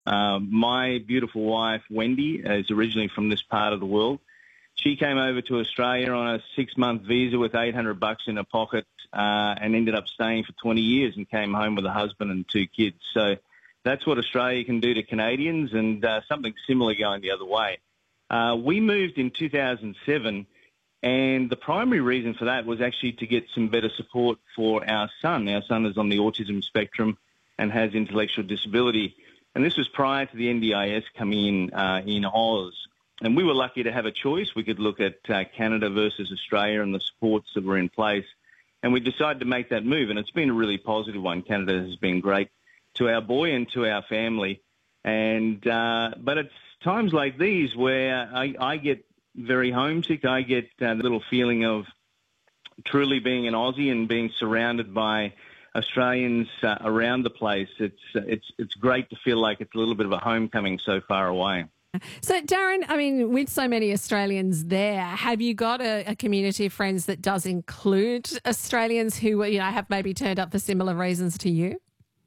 My beautiful wife, Wendy, is originally from this part of the world. She came over to Australia on a 6-month visa with $800 in her pocket and ended up staying for 20 years and came home with a husband and 2 kids. So that's what Australia can do to Canadians, and something similar going the other way. We moved in 2007, and the primary reason for that was actually to get some better support for our son. Our son is on the autism spectrum and has intellectual disability. And this was prior to the NDIS coming in Oz. And we were lucky to have a choice. We could look at Canada versus Australia and the supports that were in place. And we decided to make that move. And it's been a really positive one. Canada has been great to our boy and to our family. And but it's times like these where I get very homesick. I get a little feeling of truly being an Aussie and being surrounded by Australians around the place. It's great to feel like it's a little bit of a homecoming so far away. So, Darren, I mean, with so many Australians there, have you got a community of friends that does include Australians who, have maybe turned up for similar reasons to you?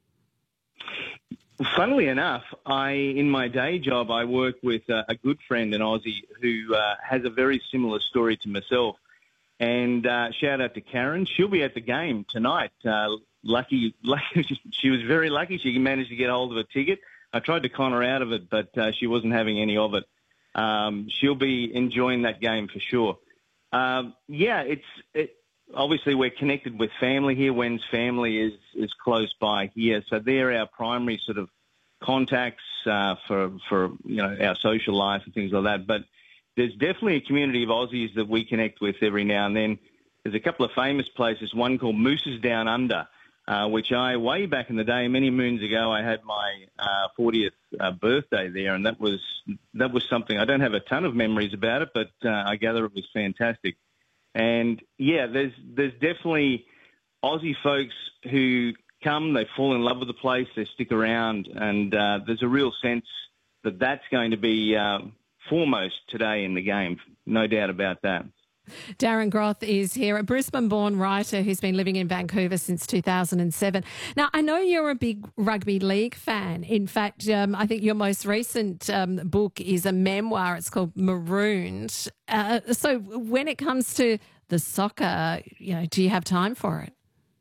Funnily enough, in my day job, I work with a good friend, an Aussie, who has a very similar story to myself. And shout out to Karen. She'll be at the game tonight. Lucky, she was very lucky. She managed to get hold of a ticket. I tried to con her out of it, but she wasn't having any of it. She'll be enjoying that game for sure. Obviously we're connected with family here. Wen's family is close by here, so they're our primary sort of contacts for our social life and things like that. But there's definitely a community of Aussies that we connect with every now and then. There's a couple of famous places, one called Moose's Down Under, which way back in the day, many moons ago, I had my 40th birthday there, and that was something. I don't have a ton of memories about it, but I gather it was fantastic. And yeah, there's definitely Aussie folks who come, they fall in love with the place, they stick around, and there's a real sense that that's going to be foremost today in the game, no doubt about that. Darren Groth is here, a Brisbane-born writer who's been living in Vancouver since 2007. Now, I know you're a big rugby league fan. In fact, I think your most recent book is a memoir. It's called Marooned. So when it comes to the soccer, do you have time for it?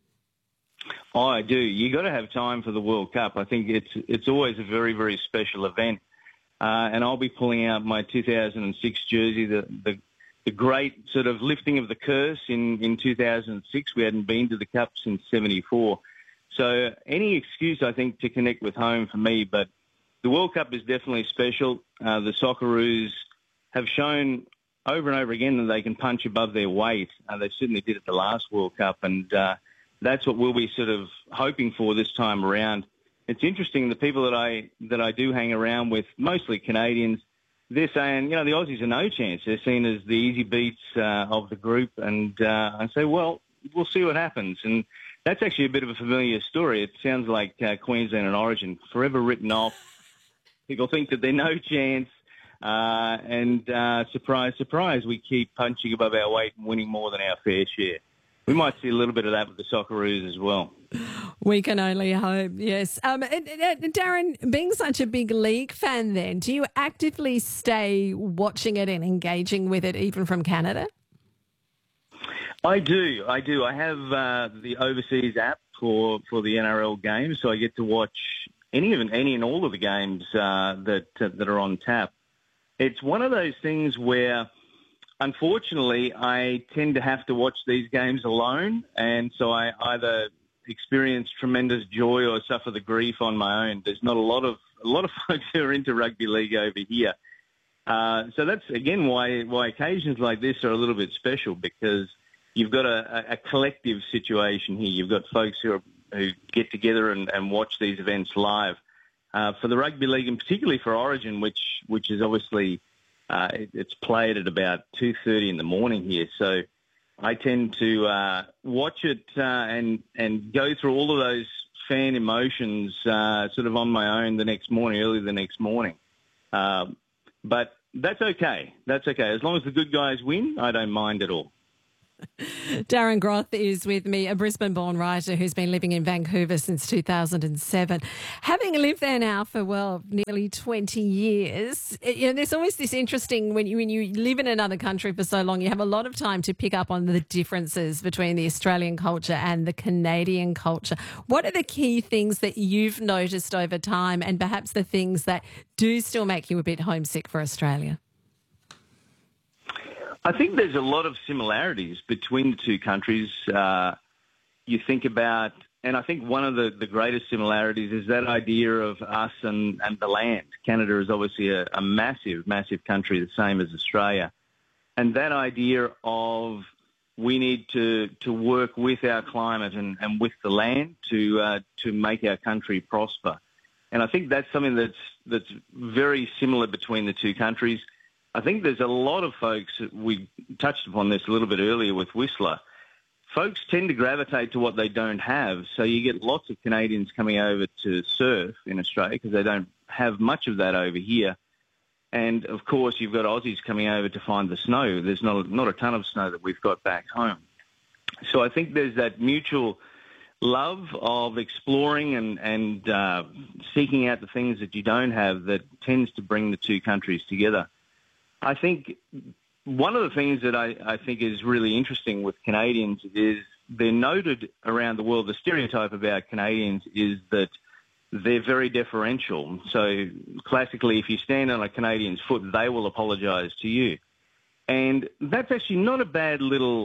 Oh, I do. You got to have time for the World Cup. I think it's always a very, very special event. And I'll be pulling out my 2006 jersey, the great sort of lifting of the curse in 2006. We hadn't been to the Cup since 74. So any excuse, I think, to connect with home for me. But the World Cup is definitely special. The Socceroos have shown over and over again that they can punch above their weight. They certainly did at the last World Cup. And that's what we'll be sort of hoping for this time around. It's interesting, the people that I do hang around with, mostly Canadians, they're saying, the Aussies are no chance. They're seen as the easy beats of the group. And I say, well, we'll see what happens. And that's actually a bit of a familiar story. It sounds like Queensland and Origin, forever written off. People think that they're no chance. And surprise, surprise, we keep punching above our weight and winning more than our fair share. We might see a little bit of that with the Socceroos as well. We can only hope, yes. Darren, being such a big league fan then, do you actively stay watching it and engaging with it even from Canada? I do. I have the overseas app for the NRL games, so I get to watch any and all of the games that are on tap. It's one of those things where, unfortunately, I tend to have to watch these games alone, and so I either experience tremendous joy or suffer the grief on my own. There's not a lot of folks who are into rugby league over here, so that's again why occasions like this are a little bit special, because you've got a collective situation here. You've got folks who get together and watch these events live. For the rugby league, and particularly for Origin, which is obviously it's played at about 2:30 in the morning here, so I tend to watch it and go through all of those fan emotions sort of on my own early the next morning. But that's okay. That's okay. As long as the good guys win, I don't mind at all. Darren Groth is with me, a Brisbane-born writer who's been living in Vancouver since 2007. Having lived there now for, nearly 20 years, there's always this interesting, when you live in another country for so long, you have a lot of time to pick up on the differences between the Australian culture and the Canadian culture. What are the key things that you've noticed over time, and perhaps the things that do still make you a bit homesick for Australia? I think there's a lot of similarities between the two countries. You think about, and I think one of the greatest similarities is that idea of us and the land. Canada is obviously a massive, massive country, the same as Australia. And that idea of we need to work with our climate and with the land to make our country prosper. And I think that's something that's very similar between the two countries. I think there's a lot of folks, we touched upon this a little bit earlier with Whistler, folks tend to gravitate to what they don't have. So you get lots of Canadians coming over to surf in Australia because they don't have much of that over here. And, of course, you've got Aussies coming over to find the snow. There's not a ton of snow that we've got back home. So I think there's that mutual love of exploring and seeking out the things that you don't have that tends to bring the two countries together. I think one of the things that I think is really interesting with Canadians is they're noted around the world. The stereotype about Canadians is that they're very deferential. So classically, if you stand on a Canadian's foot, they will apologise to you. And that's actually not a bad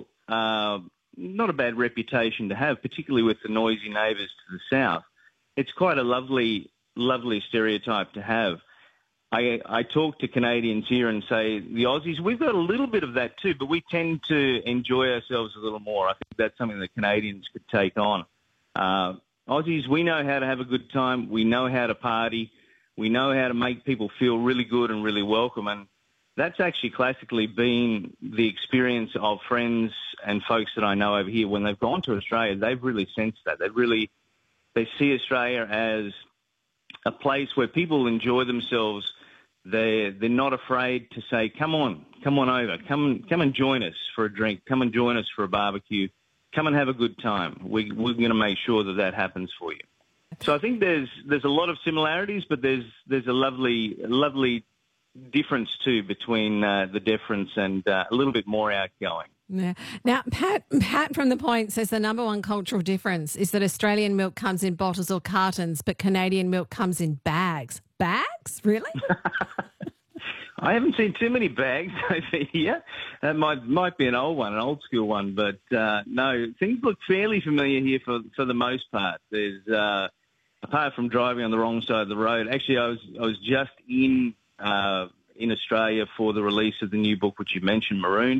reputation to have, particularly with the noisy neighbours to the south. It's quite a lovely, lovely stereotype to have. I talk to Canadians here and say, the Aussies, we've got a little bit of that too, but we tend to enjoy ourselves a little more. I think that's something that Canadians could take on. Aussies, we know how to have a good time. We know how to party. We know how to make people feel really good and really welcome. And that's actually classically been the experience of friends and folks that I know over here. When they've gone to Australia, they've really sensed that. They see Australia as a place where people enjoy themselves. They're not afraid to say, come on over, come and join us for a drink, come and join us for a barbecue, come and have a good time. We're going to make sure that happens for you. So I think there's a lot of similarities, but there's a lovely difference too between the deference and a little bit more outgoing. Yeah. Now, Pat from The Point says the number one cultural difference is that Australian milk comes in bottles or cartons, but Canadian milk comes in bags. Bags? Really? I haven't seen too many bags over here. That might be an old school one, but no, things look fairly familiar here for the most part. There's apart from driving on the wrong side of the road. Actually, I was just in Australia for the release of the new book, which you mentioned, Marooned.